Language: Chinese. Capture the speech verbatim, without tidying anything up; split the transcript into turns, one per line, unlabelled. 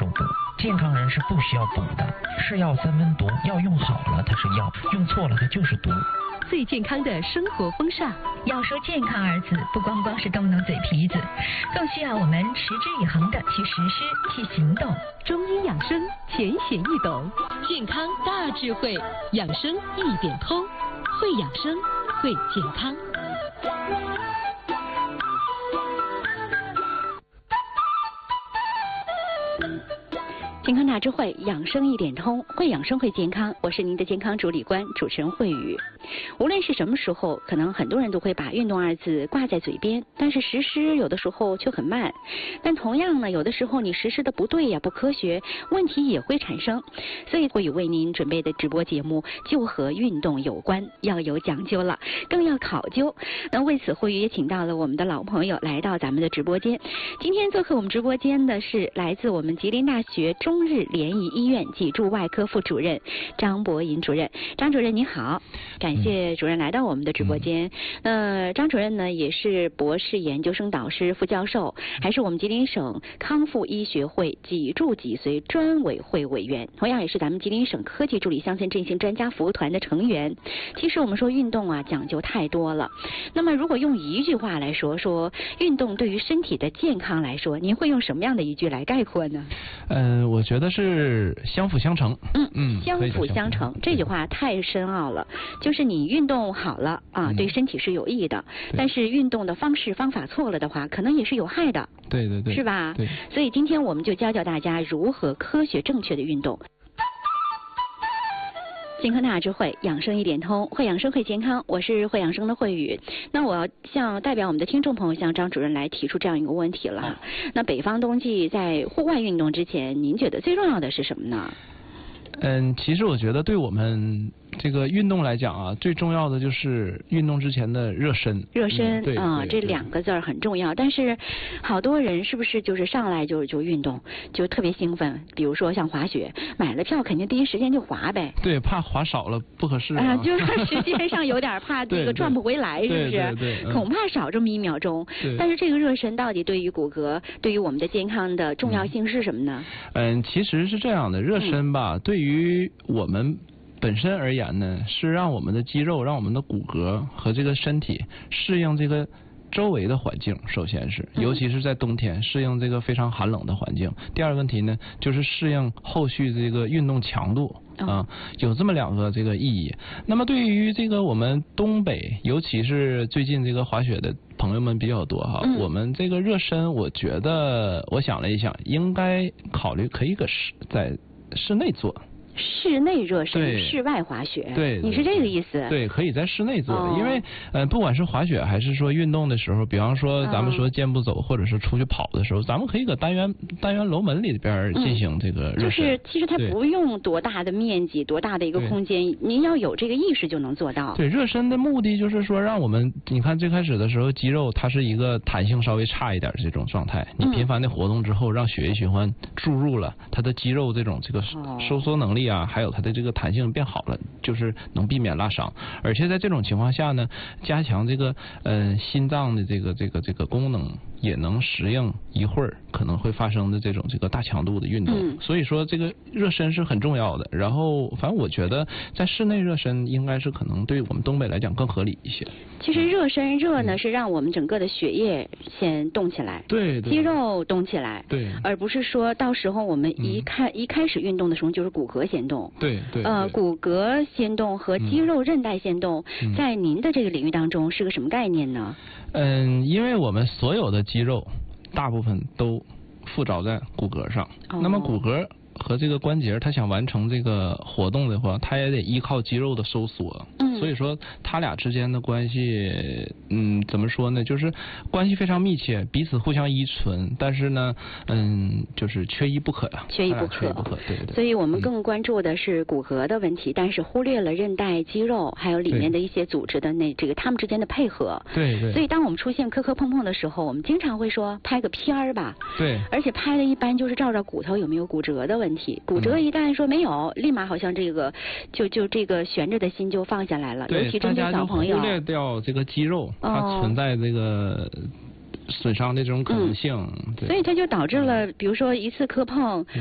受补。健康人是不需要补的，是药三分毒，药用好了它是药，用错了它就是毒。
最健康的生活风尚，
要说健康二字，不光光是动动嘴皮子，更需要我们持之以恒的去实施、去行动。
中医养生浅显易懂，健康大智慧，养生一点通，会养生，会健康。健康大智慧，养生一点通，会养生会健康。我是您的健康主理官，主持人慧宇。无论是什么时候，可能很多人都会把运动二字挂在嘴边，但是实施有的时候却很慢。但同样呢，有的时候你实施的不对呀，不科学，问题也会产生。所以慧宇为您准备的直播节目就和运动有关，要有讲究了，更要考究。那为此，慧宇也请到了我们的老朋友来到咱们的直播间。今天做客我们直播间的是来自我们吉林大学中日联谊医院脊柱外科副主任张博银主任。张主任你好，感谢主任来到我们的直播间。那、呃、张主任呢也是博士研究生导师、副教授，还是我们吉林省康复医学会脊柱脊髓专委会委员，同样也是咱们吉林省科技助理乡村振兴专家服务团的成员。其实我们说运动啊讲究太多了，那么如果用一句话来说，说运动对于身体的健康来说，您会用什么样的一句来概括呢？
嗯、呃，我觉得是相辅相成。
嗯嗯，相辅相成这句话太深奥了，就是你运动好了啊，嗯、对身体是有益的，但是运动的方式方法错了的话，可能也是有害的。
对对对，
是吧？
对。
所以今天我们就教教大家如何科学正确的运动。健康大智慧，养生一点通，会养生会健康。我是会养生的慧宇。那我要向代表我们的听众朋友向张主任来提出这样一个问题了。哦、那北方冬季在户外运动之前，您觉得最重要的是什么呢？
嗯，其实我觉得对我们这个运动来讲啊，最重要的就是运动之前的热身。
热身，
嗯，对
啊、
嗯，
这两个字儿很重要。但是好多人是不是就是上来就就运动，就特别兴奋？比如说像滑雪，买了票肯定第一时间就滑呗。
对，怕滑少了不合适啊。
啊，就是时间上有点怕这个转不回来，是不是？
对对对对，
恐怕少这么一秒钟。但是这个热身到底对于骨骼、对于我们的健康的重要性是什么呢？
嗯，其实是这样的，热身吧，嗯、对于我们本身而言呢，是让我们的肌肉、让我们的骨骼和这个身体适应这个周围的环境，首先是，尤其是在冬天适应这个非常寒冷的环境。第二个问题呢，就是适应后续这个运动强度啊，有这么两个这个意义。那么对于这个我们东北，尤其是最近这个滑雪的朋友们比较多哈，嗯、我们这个热身，我觉得我想了一想，应该考虑可以搁室在室内做。
室内热身，室外滑雪，
对，
你是这个意思？
对，可以在室内做的，
哦、
因为呃，不管是滑雪还是说运动的时候，比方说咱们说健步走，哦、或者是出去跑的时候，咱们可以搁单元单元楼门里边进行这个热身。嗯、
就是其实它不用多大的面积，多大的一个空间，您要有这个意识就能做到。
对，热身的目的就是说，让我们你看最开始的时候，肌肉它是一个弹性稍微差一点的这种状态，你频繁的活动之后，让血液循环注入了它的肌肉这种这个收缩能力啊，还有它的这个弹性变好了，就是能避免拉伤。而且在这种情况下呢，加强这个呃心脏的这个这个这个功能，也能适应一会儿可能会发生的这种这个大强度的运动。嗯、所以说这个热身是很重要的。然后反正我觉得在室内热身应该是可能对我们东北来讲更合理一些。
其实热身热呢、嗯、是让我们整个的血液先动起来，
对，
肌肉动起来，
对，
而不是说到时候我们一开、嗯、一开始运动的时候就是骨骼先动。
对对。
呃，骨骼先动和肌肉韧带先动，嗯、在您的这个领域当中是个什么概念呢？
嗯，因为我们所有的肌肉大部分都附着在骨骼上，哦、那么骨骼和这个关节它想完成这个活动的话，它也得依靠肌肉的收缩。嗯，所以说它俩之间的关系，嗯，怎么说呢？就是关系非常密切，彼此互相依存，但是呢，嗯，就是缺一不可呀。
缺一不可。缺一
不可，对对。
所以我们更关注的是骨骼的问题，嗯、但是忽略了韧带、肌肉还有里面的一些组织的那这个它们之间的配合。
对对。
所以当我们出现磕磕碰碰的时候，我们经常会说拍个片儿吧。
对。
而且拍的一般就是照着骨头有没有骨折的问题。骨折一旦说没有，嗯、立马好像这个就就这个悬着的心就放下来了。尤其针对小朋友，
忽略掉这个肌肉，哦、它存在这个损伤的这种可能性。
嗯、所以它就导致了，比如说一次磕碰。